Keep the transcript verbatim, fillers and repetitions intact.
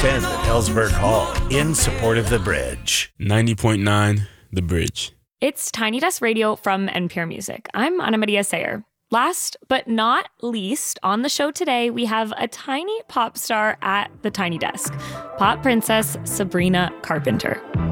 ten at Ellsberg Hall in support of The Bridge. ninety point nine The Bridge. It's Tiny Desk Radio from N P R Music. I'm Ana Maria Sayer. Last but not least, on the show today, we have a tiny pop star at the Tiny Desk, pop princess Sabrina Carpenter.